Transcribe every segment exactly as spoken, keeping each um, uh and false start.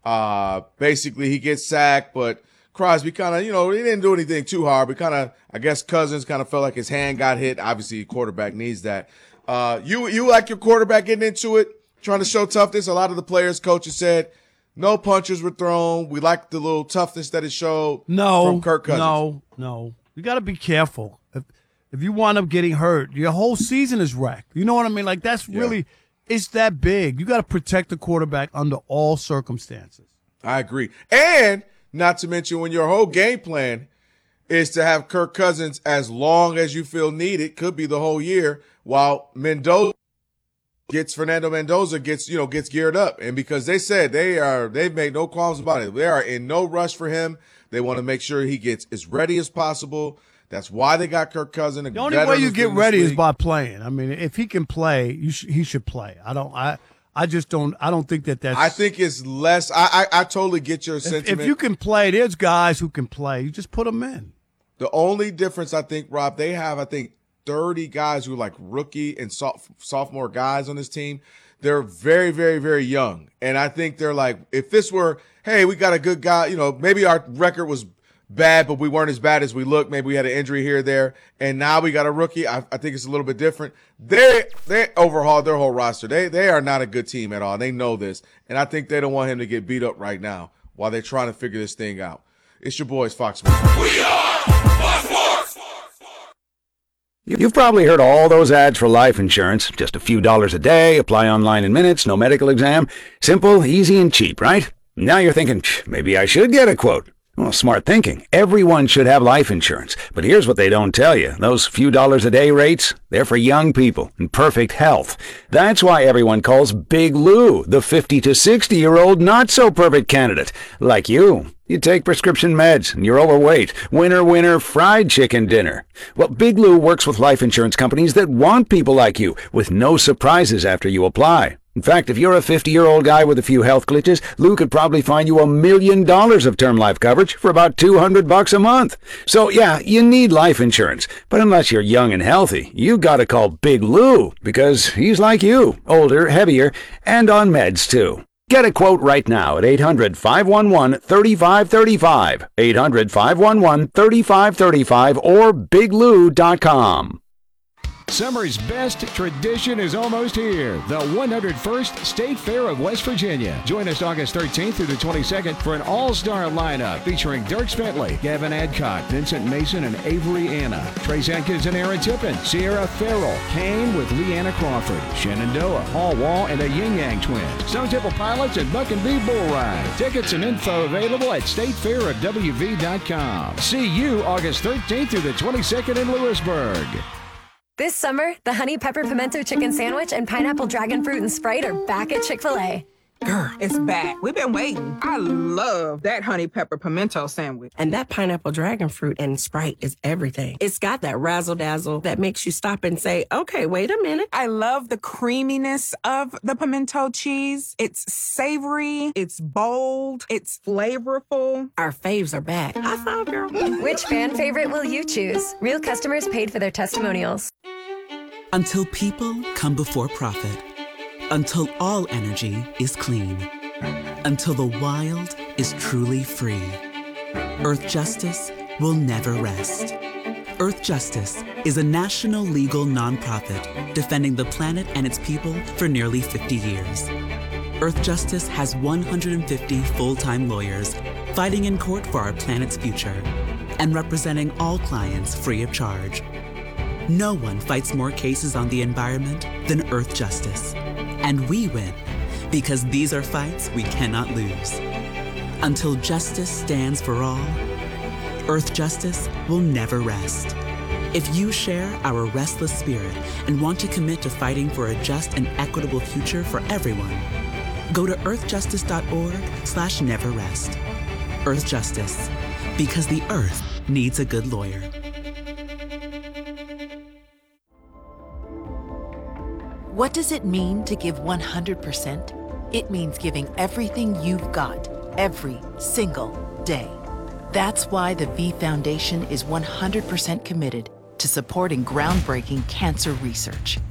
Uh, basically, he gets sacked, but Crosby kind of, you know, he didn't do anything too hard, but kind of, I guess Cousins kind of felt like his hand got hit. Obviously, a quarterback needs that. Uh, you, you like your quarterback getting into it, trying to show toughness. A lot of the players, coaches said no punches were thrown. We like the little toughness that it showed no, from Kirk Cousins. No, no. You got to be careful. If, if you wind up getting hurt, your whole season is wrecked. You know what I mean? Like, that's really, yeah. It's that big. You got to protect the quarterback under all circumstances. I agree. And not to mention when your whole game plan is to have Kirk Cousins as long as you feel needed, could be the whole year, while Mendoza gets Fernando Mendoza gets, you know, gets geared up. And because they said they are, they've made no qualms about it. They are in no rush for him. They want to make sure he gets as ready as possible. That's why they got Kirk Cousins. The only way you get ready is by playing. I mean, if he can play, you sh- he should play. I don't, I, I just don't, I don't think that that's. I think it's less, I, I, I totally get your if, sentiment. If you can play, there's guys who can play. You just put them in. The only difference, I think, Rob, they have, I think, thirty guys who are like rookie and soft, sophomore guys on this team. They're very, very, very young. And I think they're like, if this were, hey, we got a good guy, you know, maybe our record was bad, but we weren't as bad as we looked. Maybe we had an injury here or there. And now we got a rookie. I, I think it's a little bit different. They they overhauled their whole roster. They they are not a good team at all. They know this. And I think they don't want him to get beat up right now while they're trying to figure this thing out. It's your boys, Fox Sports. We are Fox Sports. You've probably heard all those ads for life insurance. Just a few dollars a day, apply online in minutes, no medical exam. Simple, easy, and cheap, right? Now you're thinking, maybe I should get a quote. Well, smart thinking. Everyone should have life insurance. But here's what they don't tell you. Those few dollars a day rates, they're for young people in perfect health. That's why everyone calls Big Lou the fifty to sixty-year-old not-so-perfect candidate. Like you. You take prescription meds and you're overweight. Winner, winner, fried chicken dinner. Well, Big Lou works with life insurance companies that want people like you with no surprises after you apply. In fact, if you're a fifty-year-old guy with a few health glitches, Lou could probably find you a million dollars of term life coverage for about two hundred bucks a month. So yeah, you need life insurance. But unless you're young and healthy, you gotta call Big Lou because he's like you, older, heavier, and on meds too. Get a quote right now at eight hundred, five one one, three five three five, eight hundred, five one one, three five three five, or big lou dot com. Summer's best tradition is almost here. The one hundred first State Fair of West Virginia. Join us August thirteenth through the twenty-second for an all-star lineup featuring Dierks Bentley, Gavin Adcock, Vincent Mason, and Avery Anna, Trace Atkins and Aaron Tippin, Sierra Farrell, Kane with Leanna Crawford, Shenandoah, Paul Wall, and the Yin Yang Twins, Stone Temple Pilots, and Buck and Bee Bull Ride. Tickets and info available at state fair of w v dot com. See you August thirteenth through the twenty-second in Lewisburg. This summer, the Honey Pepper Pimento Chicken Sandwich and Pineapple Dragon Fruit and Sprite are back at Chick-fil-A. Girl, it's back. We've been waiting. I love that Honey Pepper Pimento Sandwich. And that Pineapple Dragon Fruit and Sprite is everything. It's got that razzle-dazzle that makes you stop and say, okay, wait a minute. I love the creaminess of the pimento cheese. It's savory, it's bold, it's flavorful. Our faves are back. High five, girl. Which fan favorite will you choose? Real customers paid for their testimonials. Until people come before profit. Until all energy is clean. Until the wild is truly free. Earth Justice will never rest. Earth Justice is a national legal nonprofit defending the planet and its people for nearly fifty years. Earth Justice has one hundred fifty full-time lawyers fighting in court for our planet's future and representing all clients free of charge. No one fights more cases on the environment than Earth Justice. And we win, because these are fights we cannot lose. Until justice stands for all, Earth Justice will never rest. If you share our restless spirit and want to commit to fighting for a just and equitable future for everyone, go to earth justice dot org slash never rest. Earth Justice, because the Earth needs a good lawyer. What does it mean to give one hundred percent? It means giving everything you've got, every single day. That's why the V Foundation is one hundred percent committed to supporting groundbreaking cancer research.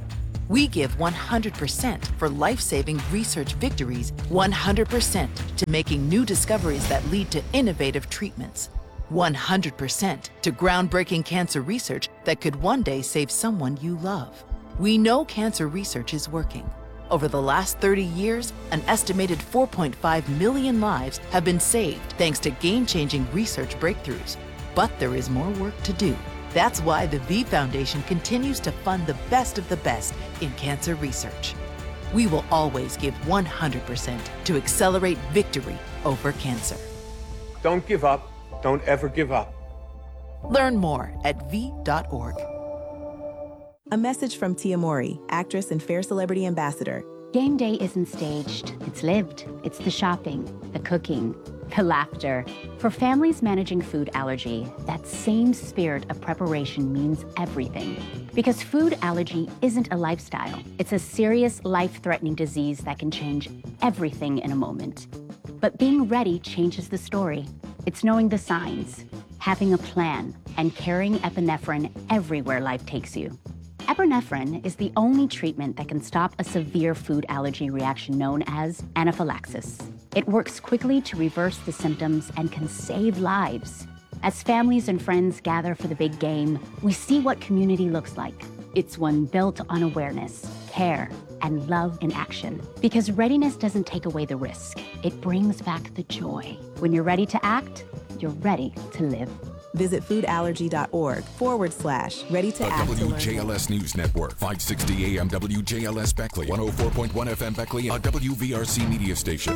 We give one hundred percent for life-saving research victories, one hundred percent to making new discoveries that lead to innovative treatments, one hundred percent to groundbreaking cancer research that could one day save someone you love. We know cancer research is working. Over the last thirty years, an estimated four point five million lives have been saved thanks to game-changing research breakthroughs. But there is more work to do. That's why the V Foundation continues to fund the best of the best in cancer research. We will always give one hundred percent to accelerate victory over cancer. Don't give up. Don't ever give up. Learn more at v dot org. A message from Tia Mori, actress and Fair Celebrity Ambassador. Game day isn't staged, it's lived. It's the shopping, the cooking, the laughter. For families managing food allergy, that same spirit of preparation means everything. Because food allergy isn't a lifestyle. It's a serious, life-threatening disease that can change everything in a moment. But being ready changes the story. It's knowing the signs, having a plan, and carrying epinephrine everywhere life takes you. Epinephrine is the only treatment that can stop a severe food allergy reaction known as anaphylaxis. It works quickly to reverse the symptoms and can save lives. As families and friends gather for the big game, we see what community looks like. It's one built on awareness, care, and love in action. Because readiness doesn't take away the risk. It brings back the joy. When you're ready to act, you're ready to live. Visit foodallergy.org forward slash ready to The act. W J L S News Network, five sixty A M W J L S Beckley, one oh four point one F M Beckley, a W V R C media station.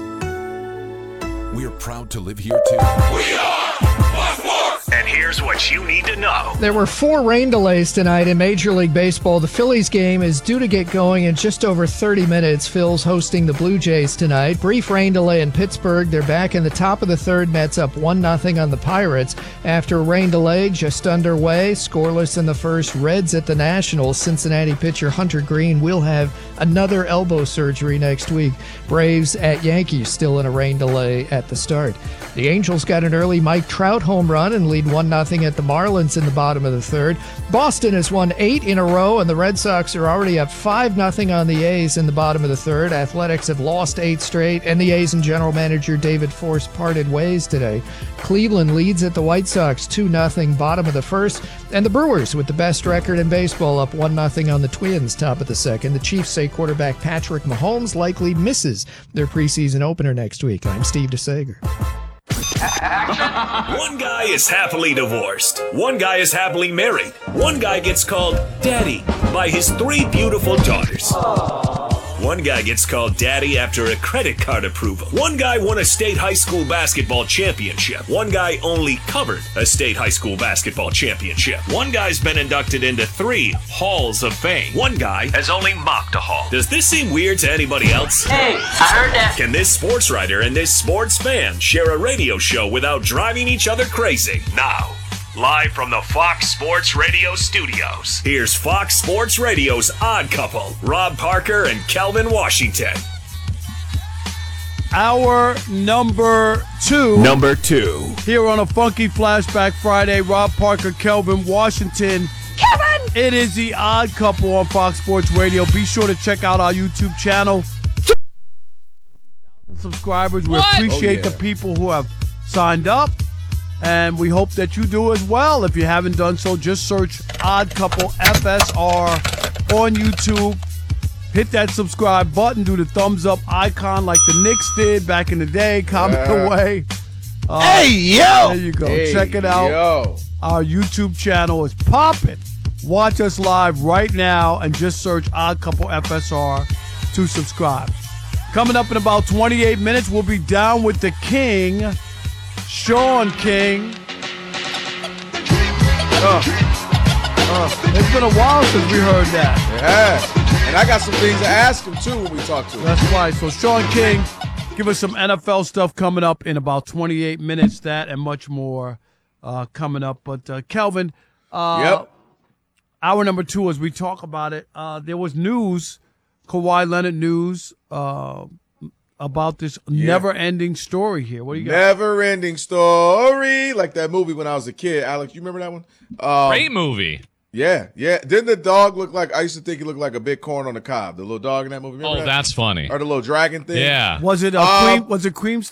We're proud to live here too. We are Fox Sports! And here's what you need to know. There were four rain delays tonight in Major League Baseball. The Phillies game is due to get going in just over thirty minutes. Phil's hosting the Blue Jays tonight. Brief rain delay in Pittsburgh. They're back in the top of the third. Mets up one nothing on the Pirates. After a rain delay just underway, scoreless in the first, Reds at the Nationals. Cincinnati pitcher Hunter Green will have another elbow surgery next week. Braves at Yankees, still in a rain delay at the start. The Angels got an early Mike Trout home run and lead one nothing at the Marlins in the bottom of the third. Boston has won eight in a row, and the Red Sox are already up five nothing on the A's in the bottom of the third. Athletics have lost eight straight, and the A's and general manager David Force parted ways today. Cleveland leads at the White Sox two nothing, bottom of the first, and the Brewers, with the best record in baseball, up one nothing on the Twins, top of the second. The Chiefs say quarterback Patrick Mahomes likely misses their preseason opener next week. I'm Steve DeSager. One guy is happily divorced. One guy is happily married. One guy gets called Daddy by his three beautiful daughters. One guy gets called Daddy after a credit card approval. One guy won a state high school basketball championship. One guy only covered a state high school basketball championship. One guy's been inducted into three Halls of Fame. One guy has only mocked a hall. Does this seem weird to anybody else? Hey, I heard that. Can this sports writer and this sports fan share a radio show without driving each other crazy? Now, live from the Fox Sports Radio studios, here's Fox Sports Radio's Odd Couple, Rob Parker and Kelvin Washington. Our number two. Number two. Here on a Funky Flashback Friday, Rob Parker, Kelvin Washington. Kevin! It is the Odd Couple on Fox Sports Radio. Be sure to check out our YouTube channel. Subscribers. We What? appreciate Oh, yeah. the people who have signed up. And we hope that you do as well. If you haven't done so, just search Odd Couple F S R on YouTube. Hit that subscribe button. Do the thumbs up icon like the Knicks did back in the day. Comment Yeah. away. Uh, Hey, yo! There you go. Hey, Check it out. yo. Our YouTube channel is popping. Watch us live right now and just search Odd Couple F S R to subscribe. Coming up in about twenty-eight minutes, we'll be down with the King, Sean King. Uh, uh, it's been a while since we heard that. Yeah. And I got some things to ask him, too, when we talk to him. That's right. So Sean King, give us some N F L stuff coming up in about twenty-eight minutes. That and much more uh, coming up. But uh, Kelvin, uh, Yep. hour number two, as we talk about it, uh, there was news, Kawhi Leonard news, uh, about this Yeah. never-ending story here. What do you got? Never-ending story, like that movie when I was a kid. Alex, you remember that one? Um, Great movie. Yeah, yeah. Didn't the dog look like? I used to think he looked like a big corn on the cob. The little dog in that movie. Remember Oh, that? that's funny. Or the little dragon thing. Yeah. Was it a Um, cream? Was it cream